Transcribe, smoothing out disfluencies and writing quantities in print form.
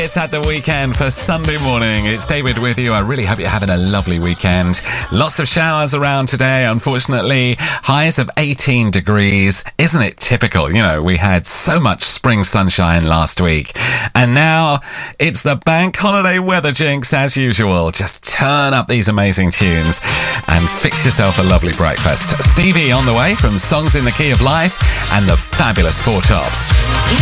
It's at the weekend for Sunday morning. It's David with you. I really hope you're having a lovely weekend. Lots of showers around today, unfortunately. Highs of 18 degrees. Isn't it typical? You know, we had so much spring sunshine last week. And now it's the bank holiday weather jinx as usual. Just turn up these amazing tunes and fix yourself a lovely breakfast. Stevie on the way from Songs in the Key of Life and the fabulous Four Tops.